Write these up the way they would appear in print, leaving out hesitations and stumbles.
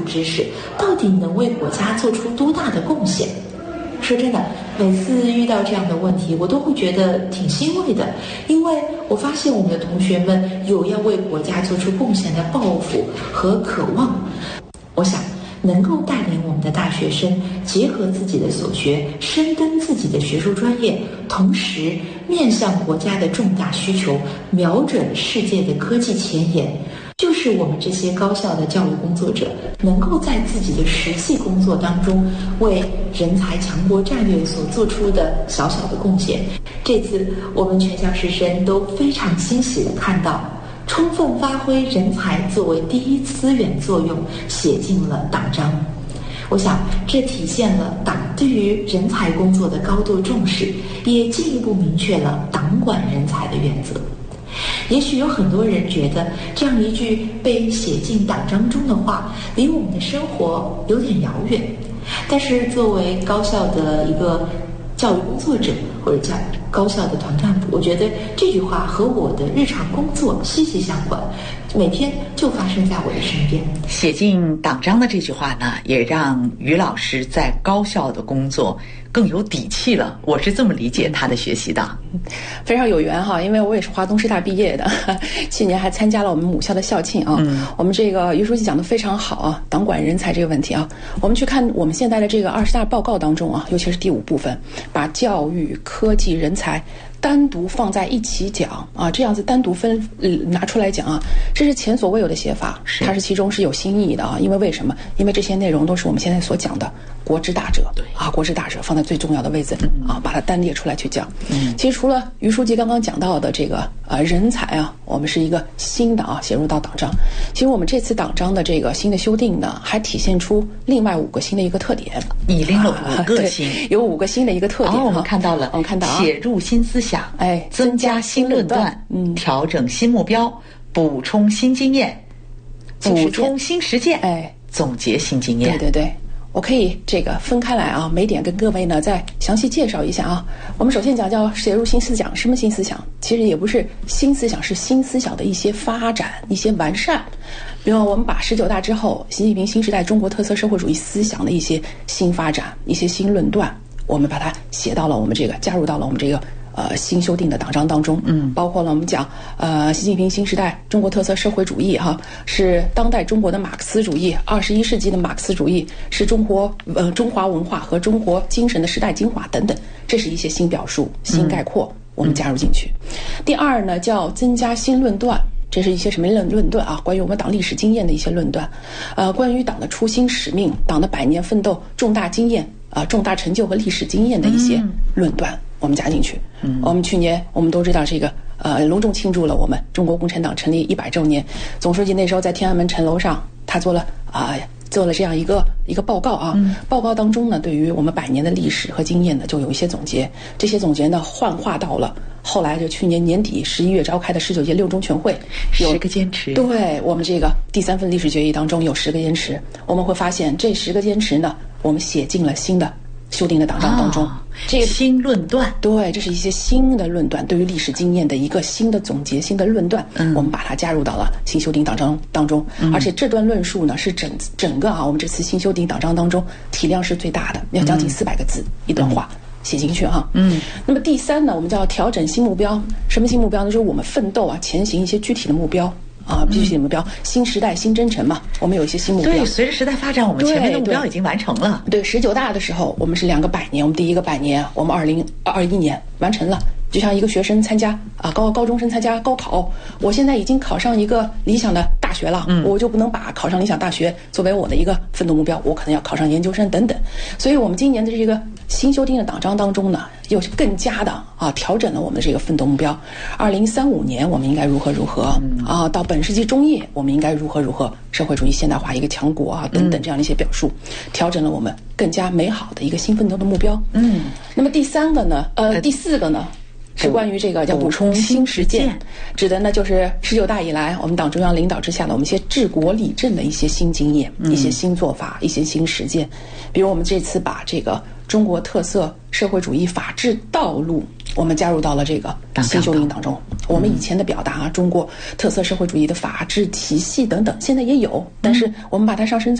知识，到底能为国家做出多大的贡献？说真的，每次遇到这样的问题，我都会觉得挺欣慰的，因为我发现我们的同学们有要为国家做出贡献的抱负和渴望。我想能够带领我们的大学生结合自己的所学，深耕自己的学术专业，同时面向国家的重大需求，瞄准世界的科技前沿，就是我们这些高校的教育工作者能够在自己的实际工作当中为人才强国战略所做出的小小的贡献。这次我们全校师生都非常欣喜地看到，充分发挥人才作为第一资源作用写进了党章。我想这体现了党对于人才工作的高度重视，也进一步明确了党管人才的原则。也许有很多人觉得这样一句被写进党章中的话离我们的生活有点遥远，但是作为高校的一个教育工作者或者叫高校的团干部，我觉得这句话和我的日常工作息息相关，每天就发生在我的身边。 写进党章的这句话呢，也让于老师在高校的工作更有底气了，我是这么理解他的学习的。 非常有缘哈，因为我也是华东师大毕业的，去年还参加了我们母校的校庆啊。我们这个于书记讲得非常好啊，党管人才这个问题啊，我们去看我们现在的这个20大报告当中啊，尤其是第5部分，把教育、科技、人才单独放在一起讲啊，这样子单独拿出来讲啊，这是前所未有的写法，它是其中是有新意的啊。因为为什么？因为这些内容都是我们现在所讲的国之大者，啊，国之大者放在最重要的位置啊，把它单列出来去讲。其实除了于书记刚刚讲到的这个人才啊，我们是一个新的啊写入到党章。其实我们这次党章的这个新的修订呢，还体现出另外5个新的一个特点。 你拎了5个新， 有5个新的一个特点。 我们看到了， 我们看到写入新思想，增加新论断，调整新目标，补充新经验，补充新实践，总结新经验。 对对对。我可以这个分开来啊，每点跟各位呢再详细介绍一下啊。我们首先讲叫写入新思想，什么新思想？其实也不是新思想，是新思想的一些发展、一些完善。比如我们把19大之后，习近平新时代中国特色社会主义思想的一些新发展、一些新论断，我们把它写到了我们这个，加入到了我们这个新修订的党章当中，包括了我们讲习近平新时代中国特色社会主义哈，是当代中国的马克思主义，21世纪的马克思主义，是中华文化和中国精神的时代精华等等，这是一些新表述、新概括，我们加入进去。第二呢，叫增加新论断。这是一些什么论断啊？关于我们党历史经验的一些论断，关于党的初心使命、党的100年奋斗重大经验重大成就和历史经验的一些论断，我们加进去。我们去年我们都知道这个隆重庆祝了我们中国共产党成立100周年，总书记那时候在天安门城楼上，他做了这样一个报告啊。报告当中呢，对于我们100年的历史和经验呢，就有一些总结。这些总结呢，幻化到了后来就去年年底11月召开的19届6中全会，有 10个坚持。 对，我们这个第3份历史决议当中有10个坚持，我们会发现这10个坚持呢，我们写进了新的修订的党章当中。这个新论断， 对，这是一些新的论断，对于历史经验的一个新的总结、新的论断，我们把它加入到了新修订党章当中。而且这段论述呢，是整个我们这次新修订党章当中体量是最大的，要将近400个字一段话。写进去哈。那么第3呢，我们叫调整新目标。什么新目标呢？就是我们奋斗前行一些具体的目标具体的目标。新时代新征程嘛，我们有一些新目标。 对，随着时代发展，我们前面的目标已经完成了。 对，19大的时候，我们是2个100年，我们第1个100年，我们2021年完成了。就像一个学生参加高中生参加高考，我现在已经考上一个理想的大学了，我就不能把考上理想大学作为我的一个奋斗目标，我可能要考上研究生等等。所以我们今年的这个新修订的党章当中呢，又是更加的调整了我们的这个奋斗目标。2035年我们应该如何到本世纪中叶我们应该如何社会主义现代化一个强国等等这样的一些表述，调整了我们更加美好的一个新奋斗的目标。那么第4个呢是关于这个叫补充新实践，指的呢就是19大以来我们党中央领导之下的我们一些治国理政的一些新经验、一些新做法、一些新实践。比如我们这次把这个中国特色社会主义法治道路我们加入到了这个新修订当中。我们以前的表达中国特色社会主义的法治体系等等现在也有，但是我们把它上升到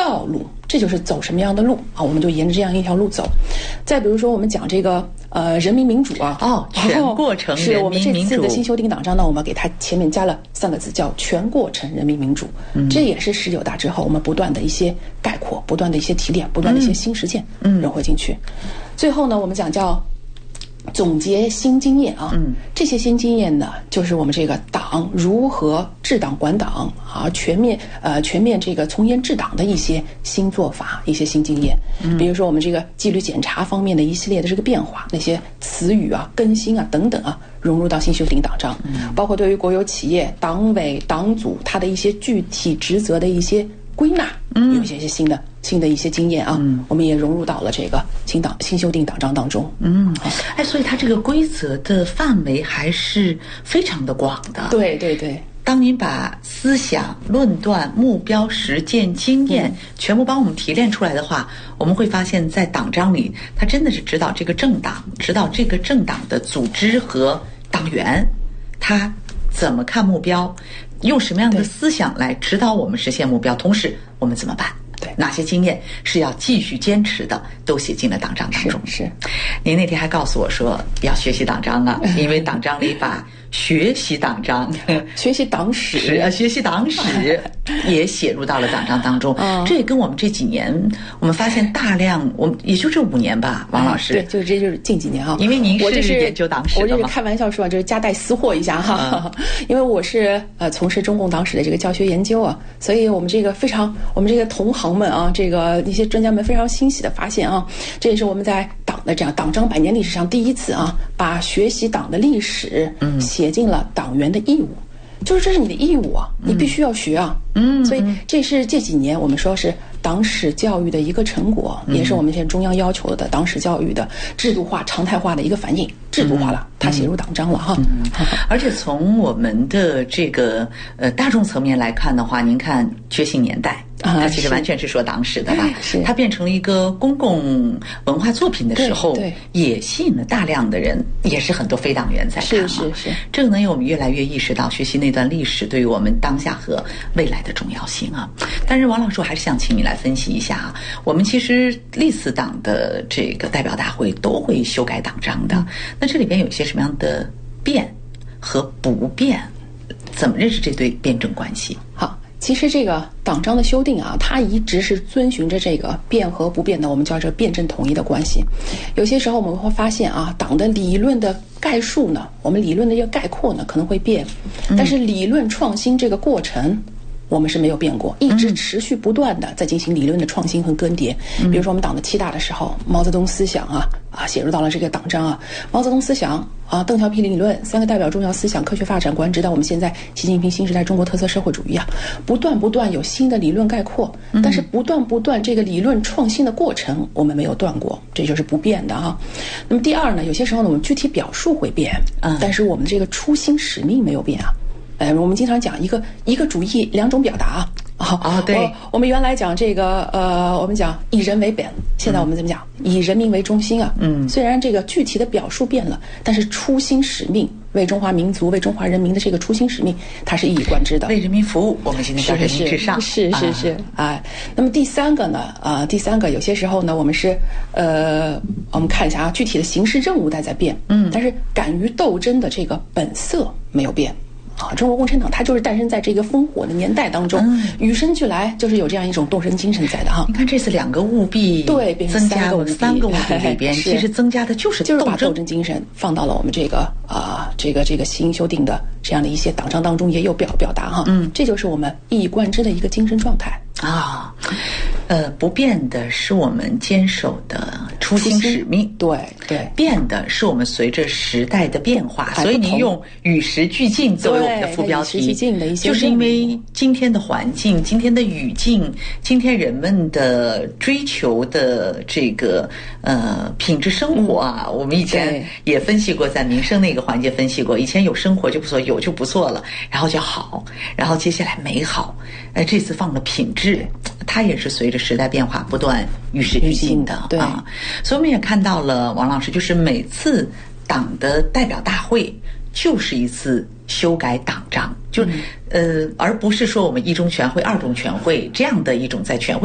道路，这就是走什么样的路啊，我们就沿着这样一条路走。再比如说我们讲这个人民民主啊， 全过程人民民主， 是我们这次的新修订党章呢，我们给它前面加了3个字，叫全过程人民民主。这也是19大之后我们不断的一些概括，不断的一些提炼，不断的一些新实践融汇进去。最后呢，我们讲叫总结新经验啊，这些新经验呢，就是我们这个党如何治党管党啊，全面这个从严治党的一些新做法，一些新经验。比如说我们这个纪律检查方面的一系列的这个变化，那些词语啊、更新啊等等啊，融入到新修订党章，包括对于国有企业、党委、党组它的一些具体职责的一些归纳，有一些新的一些经验啊，我们也融入到了这个新修订党章当中。 所以它这个规则的范围还是非常的广的。 对对对。 当您把思想、论断、目标、实践、经验全部帮我们提炼出来的话，我们会发现在党章里，它真的是指导这个政党，指导这个政党的组织和党员，他怎么看目标，用什么样的思想来指导我们实现目标，同时我们怎么办？对，哪些经验是要继续坚持的，都写进了党章当中。 是。 您那天还告诉我说要学习党章啊，因为党章里把学习党章、 学习党史、 学习党史也写入到了党章当中。这也跟我们这几年，我们发现大量，我们也就这5年吧，王老师。 对，这就是近几年啊。 因为您是研究党史的嘛， 我这是开玩笑说，就是夹带私货一下哈。因为我是从事中共党史的这个教学研究啊，所以我们这个同行们啊，这个一些专家们非常欣喜的发现啊，这也是我们在党的这样党章100年历史上第一次啊，把学习党的历史写进了党员的义务，就是这是你的义务啊，你必须要学啊。所以这是这几年我们说是党史教育的一个成果，也是我们现在中央要求的党史教育的制度化、常态化的一个反应，制度化了，它写入党章了哈。 而且从我们的这个大众层面来看的话，您看觉醒年代。它其实完全是说党史的吧？它变成了一个公共文化作品的时候，也吸引了大量的人，也是很多非党员在看。 是。 这个呢，我们越来越意识到学习那段历史对于我们当下和未来的重要性啊。但是王老师，我还是想请你来分析一下啊。我们其实历次党的这个代表大会都会修改党章的，那这里边有一些什么样的变和不变？怎么认识这对辩证关系？ 好。其实这个党章的修订啊，它一直是遵循着这个变和不变的，我们叫这个辩证统一的关系。有些时候我们会发现啊，党的理论的概述呢，我们理论的这个概括呢可能会变，但是理论创新这个过程我们是没有变过，一直持续不断的在进行理论的创新和更迭。比如说我们党的7大的时候，毛泽东思想写入到了这个党章啊，毛泽东思想啊，邓小平理论3个代表重要思想科学发展观，直到我们现在习近平新时代中国特色社会主义啊，不断有新的理论概括，但是不断这个理论创新的过程我们没有断过，这就是不变的啊。那么第二呢，有些时候呢我们具体表述会变，但是我们这个初心使命没有变啊。我们经常讲一个主义2种表达对， 我们原来讲这个我们讲以人为本，现在我们怎么讲以人民为中心啊？虽然这个具体的表述变了，但是初心使命为中华民族、为中华人民的这个初心使命，它是一以贯之的。 为人民服务，我们现在叫人民至上。 是那么第三个呢？有些时候呢，我们是我们看一下啊，具体的形式任务在变，但是敢于斗争的这个本色没有变。中国共产党它就是诞生在这个烽火的年代当中，与生俱来就是有这样一种斗争精神在的哈。 你看这次2个务必， 对，变成3个务必里边，其实增加的就是把斗争精神放到了我们这个这个新修订的这样的一些党章当中也有表达哈。这就是我们一以贯之的一个精神状态啊。不变的是我们坚守的初心使命， 对， 变的是我们随着时代的变化，所以您用与时俱进作为我们的副标题，就是因为今天的环境、今天的语境、今天人们的追求的这个品质生活啊，我们以前也分析过，在民生那个环节分析过，以前有生活就不错，有就不错了，然后就好，然后接下来美好，这次放了品质，它也是随着时代变化不断与时俱进的啊。所以我们也看到了王老师，就是每次党的代表大会就是一次修改党章，就是而不是说我们1中全会、2中全会这样的一种在全会